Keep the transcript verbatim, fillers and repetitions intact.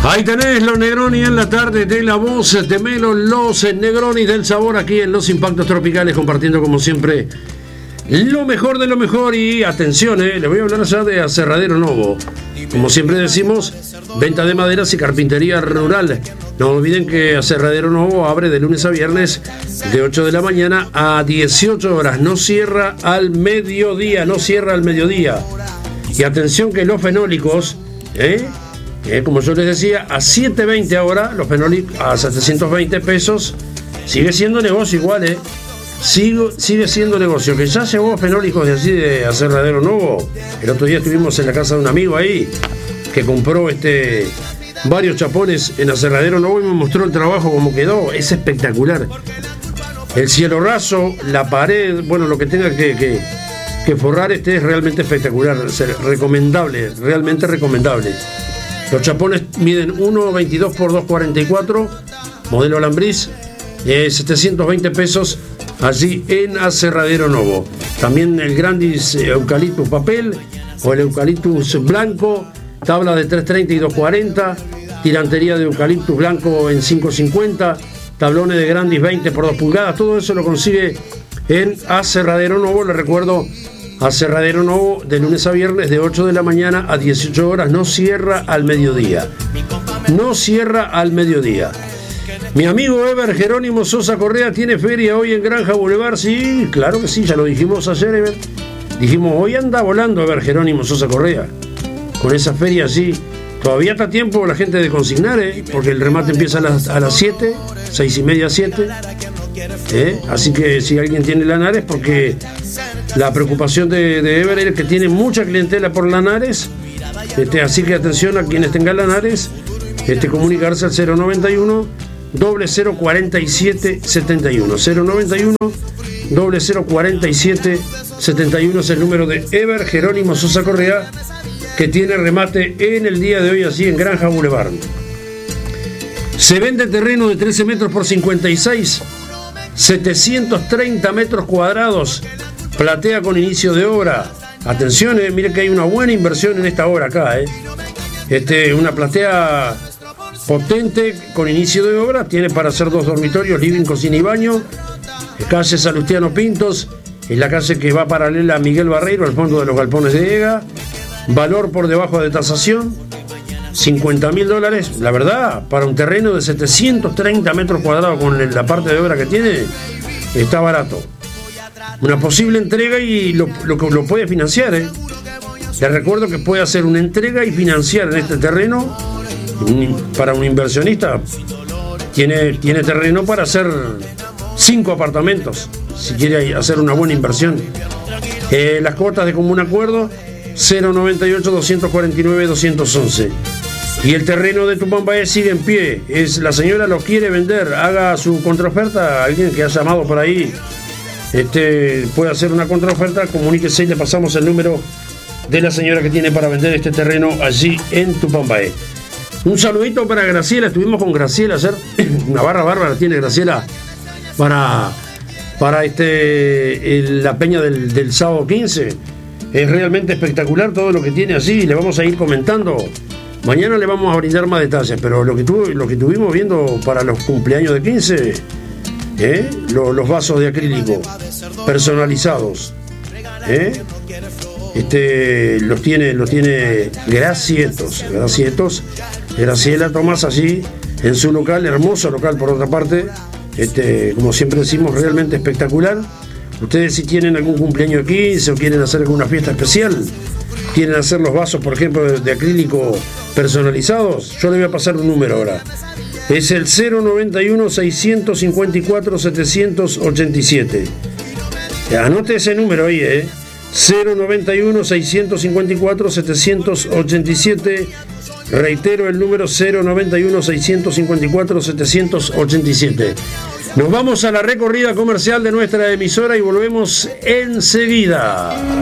Ahí tenés los Negroni en la tarde de la voz de Melo, los Negroni del sabor aquí en Los Impactos Tropicales, compartiendo como siempre lo mejor de lo mejor. Y atención, eh, les voy a hablar ya de Aserradero Novo. Como siempre decimos, venta de maderas y carpintería rural. No olviden que Aserradero Novo abre de lunes a viernes de ocho de la mañana a dieciocho horas. No cierra al mediodía, no cierra al mediodía. Y atención que los fenólicos, ¿eh? Eh, como yo les decía, a setecientos veinte ahora, los fenólicos a setecientos veinte pesos, sigue siendo negocio igual, ¿eh? Sigo, sigue siendo negocio. Que ya llevó fenólicos de así de Aserradero Novo. El otro día estuvimos en la casa de un amigo ahí que compró este varios chapones en Aserradero Novo y me mostró el trabajo como quedó. Es espectacular. El cielo raso, la pared, bueno, lo que tenga que, que, que forrar este es realmente espectacular. Recomendable, realmente recomendable. Los chapones miden uno veintidós por dos cuarenta y cuatro, modelo Alambriz, eh, setecientos veinte pesos allí en Aserradero Novo. También el Grandis Eucaliptus papel o el Eucaliptus blanco, tabla de tres treinta y dos cuarenta, tirantería de eucaliptus blanco en cinco cincuenta, tablones de Grandis veinte por dos pulgadas, todo eso lo consigue en Aserradero Novo. Les recuerdo, Aserradero Novo de lunes a viernes de ocho de la mañana a dieciocho horas, no cierra al mediodía. No cierra al mediodía. Mi amigo Ever Jerónimo Sosa Correa tiene feria hoy en Granja Boulevard. Sí, claro que sí, ya lo dijimos ayer, Ever. Dijimos, hoy anda volando Ever Jerónimo Sosa Correa. Con esa feria así. Todavía está tiempo la gente de consignar, ¿eh? Porque el remate empieza a las, a las siete, seis y media, siete. ¿Eh? Así que si alguien tiene Lanares, porque la preocupación de, de Ever es que tiene mucha clientela por Lanares, este, así que atención a quienes tengan Lanares, este, comunicarse al cero noventa y uno, cero cero cuarenta y siete setenta y uno, cero noventa y uno, cero cero cuarenta y siete setenta y uno es el número de Ever Jerónimo Sosa Correa, que tiene remate en el día de hoy así en Granja Boulevard. Se vende terreno de trece metros por cincuenta y seis, setecientos treinta metros cuadrados, platea con inicio de obra. Atención, eh, miren que hay una buena inversión en esta obra acá, eh. Este, una platea potente con inicio de obra, tiene para hacer dos dormitorios, living, cocina y baño. Calle Salustiano Pintos, es la calle que va paralela a Miguel Barreiro, al fondo de los galpones de Ega. Valor por debajo de tasación, cincuenta mil dólares. La verdad, para un terreno de setecientos treinta metros cuadrados con la parte de obra que tiene, está barato. Una posible entrega y lo, lo, lo puede financiar, ¿eh? Les recuerdo que puede hacer una entrega y financiar en este terreno. Para un inversionista tiene, tiene terreno para hacer cinco apartamentos si quiere hacer una buena inversión. Eh, las cuotas de común acuerdo cero noventa y ocho, doscientos cuarenta y nueve, doscientos once. Y el terreno de Tupambaé sigue en pie. Es, la señora lo quiere vender, haga su contraoferta. Alguien que ha llamado por ahí este, puede hacer una contraoferta, comuníquese y le pasamos el número de la señora que tiene para vender este terreno allí en Tupambaé. Un saludito para Graciela, estuvimos con Graciela ayer, una barra bárbara tiene Graciela para, para este, el, la peña del, del sábado quince. Es realmente espectacular todo lo que tiene así, le vamos a ir comentando. Mañana le vamos a brindar más detalles, pero lo que, tuvo, lo que estuvimos viendo para los cumpleaños de quince, ¿eh? los, los vasos de acrílico personalizados, ¿eh? este, los tiene, los tiene Gracietos, Gracietos, Graciela Tomás allí en su local, hermoso local por otra parte, este, como siempre decimos, realmente espectacular. Ustedes si tienen algún cumpleaños de quince o quieren hacer alguna fiesta especial, quieren hacer los vasos, por ejemplo, de, de acrílico personalizados, yo le voy a pasar un número ahora. Es el cero noventa y uno, seiscientos cincuenta y cuatro, setecientos ochenta y siete. Anote ese número ahí, ¿eh? cero noventa y uno, seiscientos cincuenta y cuatro, setecientos ochenta y siete. Reitero el número cero noventa y uno, seiscientos cincuenta y cuatro, setecientos ochenta y siete. Nos vamos a la recorrida comercial de nuestra emisora y volvemos enseguida.